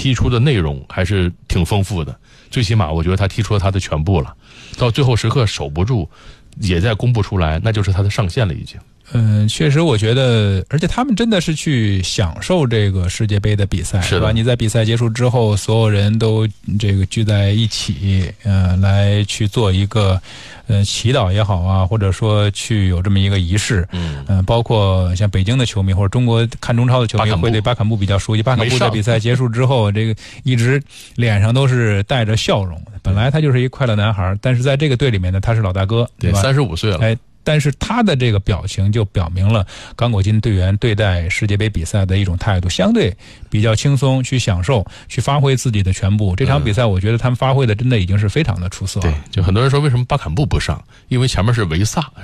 踢出的内容还是挺丰富的，最起码我觉得他踢出了他的全部了，到最后时刻守不住也在公布出来，那就是他的上限了已经。 确实我觉得，而且他们真的是去享受这个世界杯的比赛，是吧？你在比赛结束之后，所有人都这个聚在一起，来去做一个祈祷也好啊，或者说去有这么一个仪式。包括像北京的球迷或者中国看中超的球迷会对巴坎布比较熟悉。巴坎布在比赛结束之后，这个一直脸上都是带着笑容。本来他就是一快乐男孩，但是在这个队里面呢，他是老大哥，对吧 ？35岁了。 但是他的这个表情就表明了刚果金队员对待世界杯比赛的一种态度，相对比较轻松，去享受，去发挥自己的全部。这场比赛我觉得他们发挥的真的已经是非常的出色了。 对，就很多人说为什么巴坎布不上，因为前面是维萨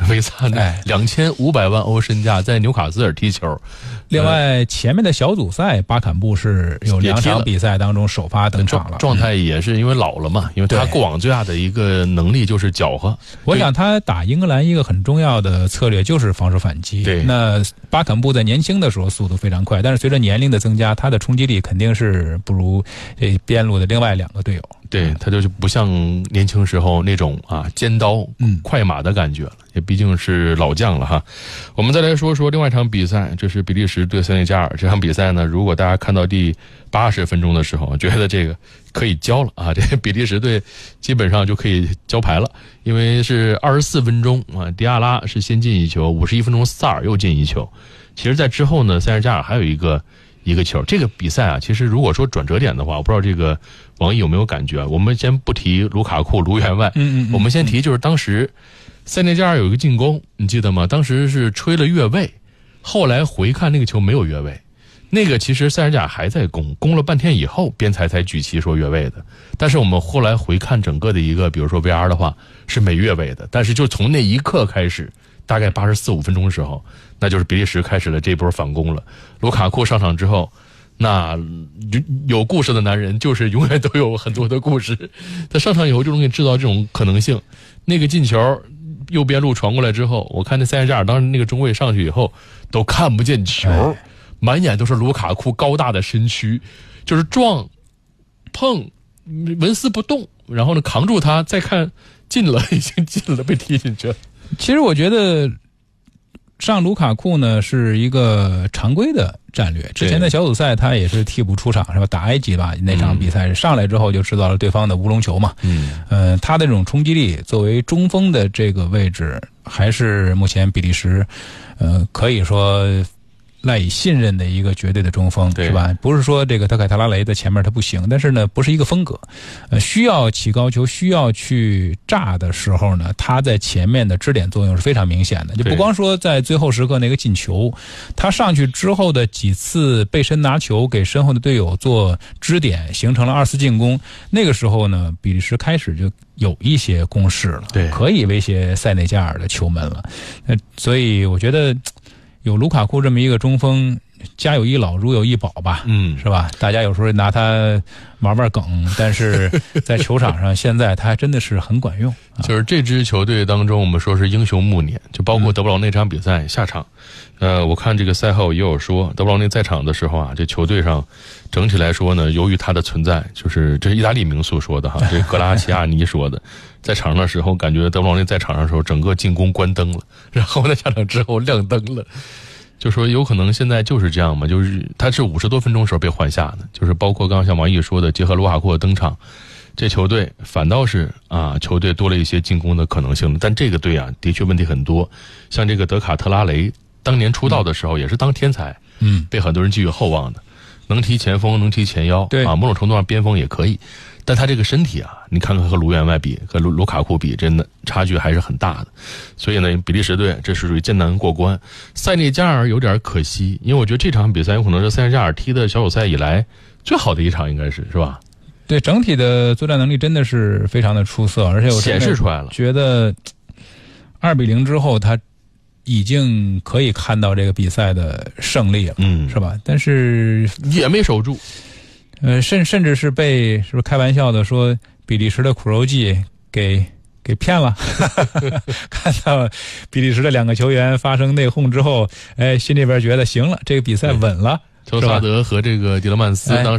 2500万欧身价在纽卡斯尔踢球。 另外前面的小组赛巴坎布是有2场比赛当中首发登场了， 状态也是因为老了嘛，因为他过往最大的一个能力就是搅和。 我想他打英格兰一个很重要的策略就是防守反击。 对， 那巴坎布在年轻的时候速度非常快，但是随着年龄的增加，他的冲击力肯定是不如边路的另外2个队友。 对，他就是不像年轻时候那种尖刀快马的感觉了，也毕竟是老将了哈。我们再来说说另外一场比赛，这是比利时对塞内加尔。这场比赛呢，如果大家看到第80分钟的时候，觉得这个可以交了啊，这比利时队基本上就可以交牌了，因为是24分钟迪亚拉是先进一球，51分钟萨尔又进一球。其实在之后呢，塞内加尔还有一个球。这个比赛啊，其实如果说转折点的话，我不知道这个王毅有没有感觉。我们先不提卢卡库、卢员外，我们先提就是当时塞内加尔有一个进攻，你记得吗？当时是吹了越位，后来回看那个球没有越位，那个其实塞内加尔还在攻了半天以后，边裁才举旗说越位的。但是我们后来回看整个的一个，比如说 VR 的话是没越位的，但是就从那一刻开始，大概84-85分钟的时候，那就是比利时开始了这波反攻了。卢卡库上场之后，那有故事的男人就是永远都有很多的故事。他上场以后就能给制造这种可能性。那个进球右边路传过来之后，我看那塞内加尔当时那个中卫上去以后都看不见球，满眼都是卢卡库高大的身躯，就是撞碰纹丝不动，然后呢扛住他，再看进了，已经进了，被踢进去了。 其实我觉得上卢卡库呢是一个常规的战略，之前的小组赛他也是替补出场是吧？打埃及吧那场比赛是上来之后就制造了对方的乌龙球嘛。他的这种冲击力作为中锋的这个位置，还是目前比利时可以说赖以信任的一个绝对的中锋，是吧？不是说这个德凯特拉雷在前面他不行，但是呢不是一个风格。需要起高球，需要去炸的时候呢，他在前面的支点作用是非常明显的。就不光说在最后时刻那个进球，他上去之后的几次背身拿球给身后的队友做支点，形成了2次进攻。那个时候呢，比利时开始就有一些攻势了，可以威胁塞内加尔的球门了。所以我觉得有卢卡库这么一个中锋，家有一老如有一宝吧，是吧？大家有时候拿他玩梗，但是在球场上现在他真的是很管用。 就是这支球队当中，我们说是英雄暮年，就包括德布劳内这场比赛下场。我看这个赛后也有说，德布劳内在场的时候啊，这球队上整体来说呢，由于他的存在，就是这是意大利名宿说的哈，这格拉齐亚尼说的，在场上的时候感觉德布劳内在场上的时候，整个进攻关灯了，然后在下场之后亮灯了。就说有可能现在就是这样嘛，就是他是50多分钟时候被换下的，就是包括刚刚像王毅说的，结合卢卡库的登场，这球队反倒是球队多了一些进攻的可能性。但这个队啊，的确问题很多。像这个德卡特拉雷当年出道的时候也是当天才，被很多人寄予厚望的，能踢前锋，能踢前腰，某种程度上边锋也可以。但他这个身体啊，你看看和卢员外比，和卢卡库比，真的差距还是很大的。所以呢，比利时队这是属于艰难过关。塞内加尔有点可惜，因为我觉得这场比赛有可能是塞内加尔踢的小组赛以来最好的一场，应该是吧？ 对，整体的作战能力真的是非常的出色，而且我显示出来了。 觉得2-0之后，他已经可以看到这个比赛的胜利了，是吧？但是也没守住。 甚至是被是不是开玩笑的说比利时的苦肉计给骗了。看到比利时的2个球员发生内讧之后，心里边觉得行了，这个比赛稳了。 特萨德和这个迪勒曼斯当时